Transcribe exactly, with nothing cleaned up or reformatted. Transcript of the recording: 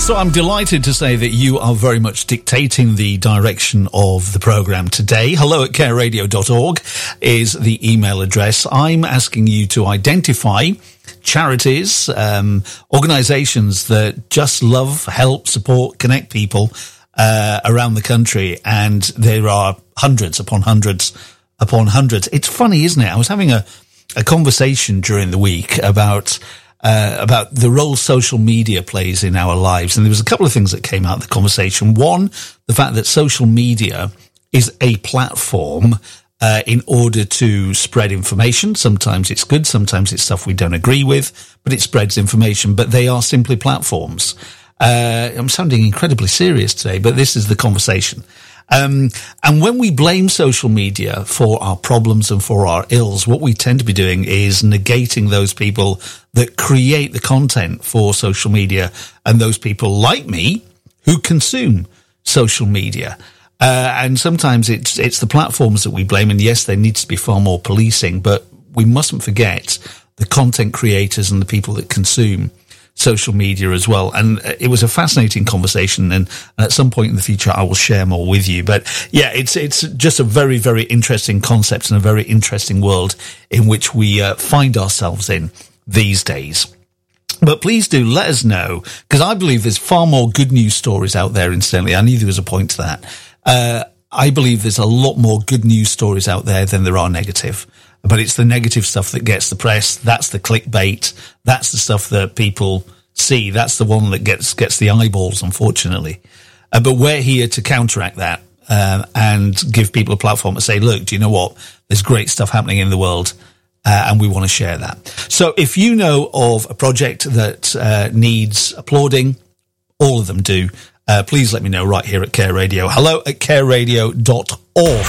So I'm delighted to say that you are very much dictating the direction of the programme today. Hello at care radio dot org is the email address. I'm asking you to identify charities, um, organisations that just love, help, support, connect people uh, around the country. And there are hundreds upon hundreds upon hundreds. It's funny, isn't it? I was having a, a conversation during the week about... Uh, about the role social media plays in our lives. And there was a couple of things that came out of the conversation. One, the fact that social media is a platform uh, in order to spread information. Sometimes it's good, sometimes it's stuff we don't agree with, but it spreads information. But they are simply platforms. Uh, I'm sounding incredibly serious today, but this is the conversation. Um, and when we blame social media for our problems and for our ills, what we tend to be doing is negating those people that create the content for social media and those people like me who consume social media. Uh, and sometimes it's, it's the platforms that we blame. And yes, there needs to be far more policing, but we mustn't forget the content creators and the people that consume social media as well. And it was a fascinating conversation, and at some point in the future I will share more with you. But yeah, it's it's just a very, very interesting concept and a very interesting world in which we uh, find ourselves in these days. But please do let us know, because I believe there's far more good news stories out there. Incidentally, I knew there was a point to that. Uh, I believe there's a lot more good news stories out there than there are negative. But it's the negative stuff that gets the press. That's the clickbait. That's the stuff that people see. That's the one that gets gets the eyeballs, unfortunately. Uh, but we're here to counteract that uh, and give people a platform to say, look, do you know what? There's great stuff happening in the world, uh, and we want to share that. So if you know of a project that uh, needs applauding, all of them do. Uh, please let me know right here at Care Radio. Hello at care radio dot org.